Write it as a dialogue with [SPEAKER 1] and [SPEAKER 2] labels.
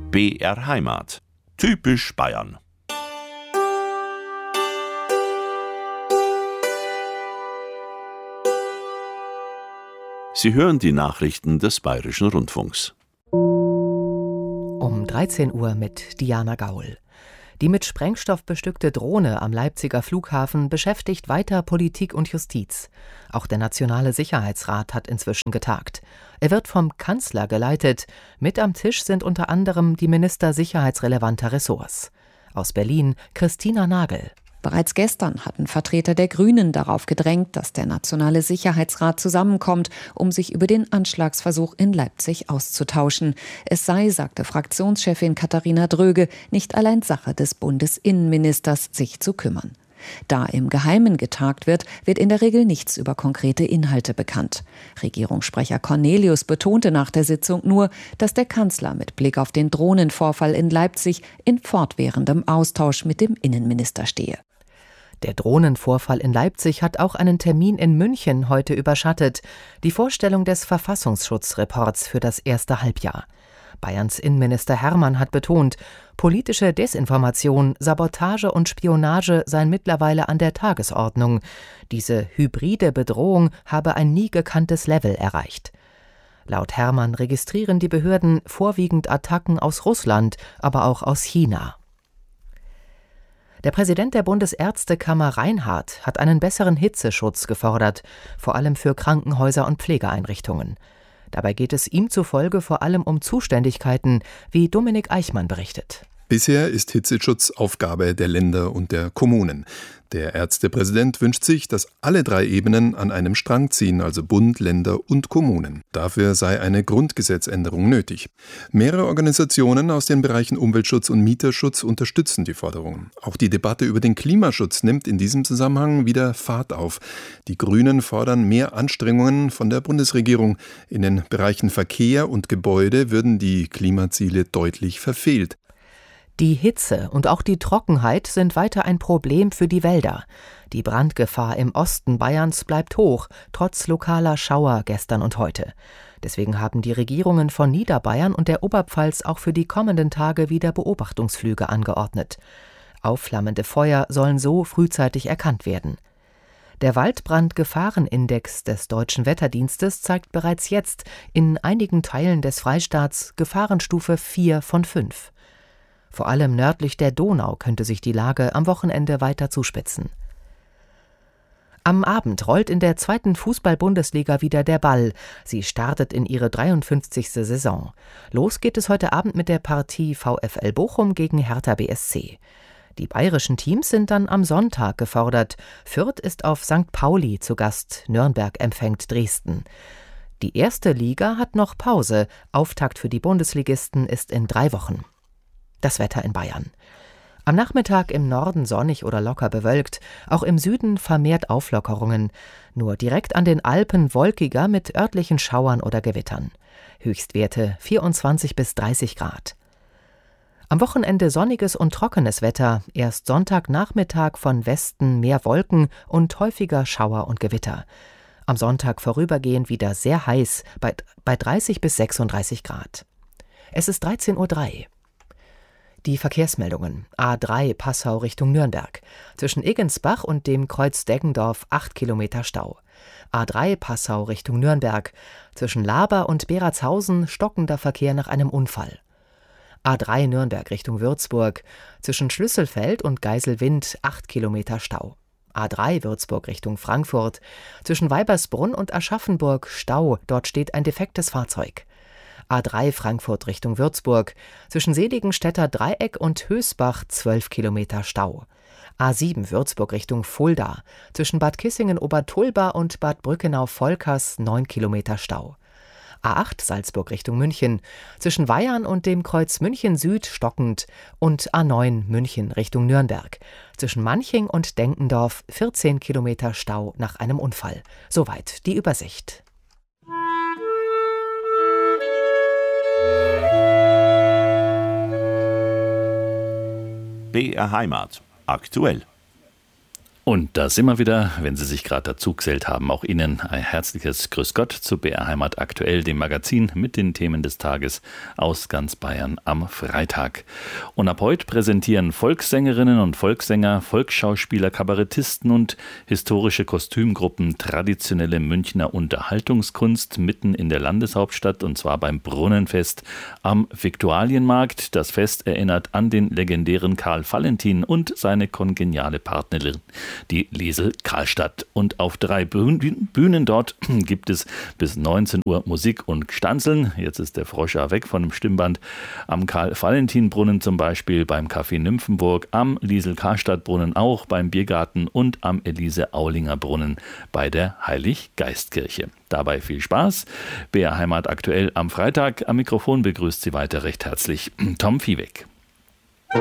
[SPEAKER 1] BR Heimat. Typisch Bayern. Sie hören die Nachrichten des Bayerischen Rundfunks.
[SPEAKER 2] Um 13 Uhr mit Diana Gaul. Die mit Sprengstoff bestückte Drohne am Leipziger Flughafen beschäftigt weiter Politik und Justiz. Auch der Nationale Sicherheitsrat hat inzwischen getagt. Er wird vom Kanzler geleitet. Mit am Tisch sind unter anderem die Minister sicherheitsrelevanter Ressorts. Aus Berlin Christina Nagel.
[SPEAKER 3] Bereits gestern hatten Vertreter der Grünen darauf gedrängt, dass der Nationale Sicherheitsrat zusammenkommt, um sich über den Anschlagsversuch in Leipzig auszutauschen. Es sei, sagte Fraktionschefin Katharina Dröge, nicht allein Sache des Bundesinnenministers, sich zu kümmern. Da im Geheimen getagt wird, wird in der Regel nichts über konkrete Inhalte bekannt. Regierungssprecher Cornelius betonte nach der Sitzung nur, dass der Kanzler mit Blick auf den Drohnenvorfall in Leipzig in fortwährendem Austausch mit dem Innenminister stehe.
[SPEAKER 2] Der Drohnenvorfall in Leipzig hat auch einen Termin in München heute überschattet, die Vorstellung des Verfassungsschutzreports für das erste Halbjahr. Bayerns Innenminister Hermann hat betont, politische Desinformation, Sabotage und Spionage seien mittlerweile an der Tagesordnung. Diese hybride Bedrohung habe ein nie gekanntes Level erreicht. Laut Hermann registrieren die Behörden vorwiegend Attacken aus Russland, aber auch aus China. Der Präsident der Bundesärztekammer Reinhardt hat einen besseren Hitzeschutz gefordert, vor allem für Krankenhäuser und Pflegeeinrichtungen. Dabei geht es ihm zufolge vor allem um Zuständigkeiten, wie Dominik Eichmann berichtet.
[SPEAKER 4] Bisher ist Hitzeschutz Aufgabe der Länder und der Kommunen. Der Ärztepräsident wünscht sich, dass alle 3 Ebenen an einem Strang ziehen, also Bund, Länder und Kommunen. Dafür sei eine Grundgesetzänderung nötig. Mehrere Organisationen aus den Bereichen Umweltschutz und Mieterschutz unterstützen die Forderungen. Auch die Debatte über den Klimaschutz nimmt in diesem Zusammenhang wieder Fahrt auf. Die Grünen fordern mehr Anstrengungen von der Bundesregierung. In den Bereichen Verkehr und Gebäude würden die Klimaziele deutlich verfehlt.
[SPEAKER 2] Die Hitze und auch die Trockenheit sind weiter ein Problem für die Wälder. Die Brandgefahr im Osten Bayerns bleibt hoch, trotz lokaler Schauer gestern und heute. Deswegen haben die Regierungen von Niederbayern und der Oberpfalz auch für die kommenden Tage wieder Beobachtungsflüge angeordnet. Aufflammende Feuer sollen so frühzeitig erkannt werden. Der Waldbrandgefahrenindex des Deutschen Wetterdienstes zeigt bereits jetzt in einigen Teilen des Freistaats Gefahrenstufe 4 von 5. Vor allem nördlich der Donau könnte sich die Lage am Wochenende weiter zuspitzen. Am Abend rollt in der 2. Fußball-Bundesliga wieder der Ball. Sie startet in ihre 53. Saison. Los geht es heute Abend mit der Partie VfL Bochum gegen Hertha BSC. Die bayerischen Teams sind dann am Sonntag gefordert. Fürth ist auf St. Pauli zu Gast, Nürnberg empfängt Dresden. Die erste Liga hat noch Pause. Auftakt für die Bundesligisten ist in 3 Wochen. Das Wetter in Bayern. Am Nachmittag im Norden sonnig oder locker bewölkt, auch im Süden vermehrt Auflockerungen. Nur direkt an den Alpen wolkiger mit örtlichen Schauern oder Gewittern. Höchstwerte 24 bis 30 Grad. Am Wochenende sonniges und trockenes Wetter, erst Sonntagnachmittag von Westen mehr Wolken und häufiger Schauer und Gewitter. Am Sonntag vorübergehend wieder sehr heiß, bei 30 bis 36 Grad. Es ist 13:03 Uhr. Die Verkehrsmeldungen. A3 Passau Richtung Nürnberg. Zwischen Eggensbach und dem Kreuz Deggendorf 8 Kilometer Stau. A3 Passau Richtung Nürnberg. Zwischen Laber und Beratshausen stockender Verkehr nach einem Unfall. A3 Nürnberg Richtung Würzburg. Zwischen Schlüsselfeld und Geiselwind 8 Kilometer Stau. A3 Würzburg Richtung Frankfurt. Zwischen Weibersbrunn und Aschaffenburg Stau. Dort steht ein defektes Fahrzeug. A3 Frankfurt Richtung Würzburg. Zwischen Seligenstädter Dreieck und Hösbach 12 Kilometer Stau. A7 Würzburg Richtung Fulda. Zwischen Bad Kissingen-Obertulba und Bad Brückenau-Volkers 9 Kilometer Stau. A8 Salzburg Richtung München. Zwischen Weyarn und dem Kreuz München Süd stockend. Und A9 München Richtung Nürnberg. Zwischen Manching und Denkendorf 14 Kilometer Stau nach einem Unfall. Soweit die Übersicht.
[SPEAKER 1] BR Heimat. Aktuell.
[SPEAKER 5] Und da sind wir wieder, wenn Sie sich gerade dazu gesellt haben, auch Ihnen ein herzliches Grüß Gott zu BR Heimat aktuell, dem Magazin mit den Themen des Tages aus ganz Bayern am Freitag. Und ab heute präsentieren Volkssängerinnen und Volkssänger, Volksschauspieler, Kabarettisten und historische Kostümgruppen traditionelle Münchner Unterhaltungskunst mitten in der Landeshauptstadt, und zwar beim Brunnenfest am Viktualienmarkt. Das Fest erinnert an den legendären Karl Valentin und seine kongeniale Partnerin, die Liesel Karlstadt. Und auf 3 Bühnen dort gibt es bis 19 Uhr Musik und Gstanzeln. Jetzt ist der Frosch ja weg von dem Stimmband. Am Karl-Valentin-Brunnen zum Beispiel, beim Café Nymphenburg, am Liesel-Karlstadt-Brunnen auch, beim Biergarten und am Elise-Aulinger-Brunnen bei der Heilig-Geist-Kirche. Dabei viel Spaß. BR Heimat aktuell am Freitag. Am Mikrofon begrüßt Sie weiter recht herzlich Tom Viehweg.